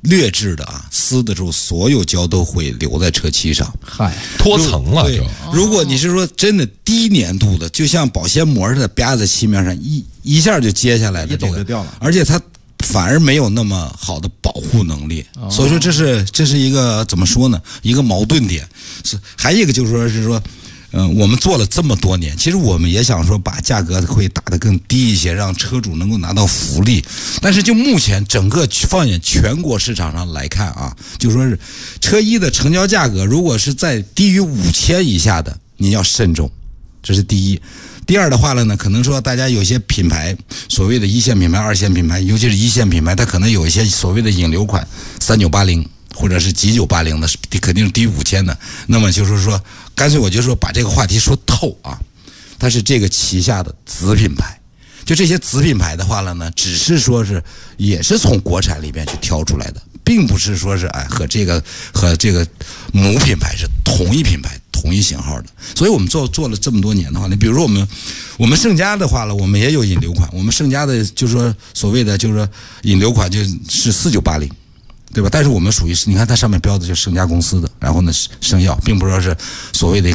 劣质的啊，撕的时候所有胶都会留在车漆上， 嗨， 脱层了就。 如果你是说真的低粘度的，就像保鲜膜似的，啪在漆面上一下就揭下来的， 一抖就掉了， 而且它反而没有那么好的保护能力，所以说这是一个怎么说呢？一个矛盾点。还有一个就是说。我们做了这么多年，其实我们也想说把价格会打得更低一些，让车主能够拿到福利。但是就目前整个放眼全国市场上来看啊，就说是车一的成交价格，如果是在低于5000以下的，你要慎重，这是第一。第二的话呢，可能说大家有些品牌，所谓的一线品牌、二线品牌，尤其是一线品牌，它可能有一些所谓的引流款3980。或者是9980的，肯定是低于5000的。那么就是说，干脆我就说把这个话题说透啊，它是这个旗下的子品牌。就这些子品牌的话了呢，只是说是也是从国产里边去挑出来的，并不是说是和这个母品牌是同一品牌、同一型号的。所以我们做了这么多年的话呢，比如说我们盛家的话了，我们也有引流款，我们盛家的就是说所谓的就是说引流款就是4980。对吧？但是我们属于是，你看它上面标的就是盛家公司的，然后呢，盛耀，并不是说是所谓的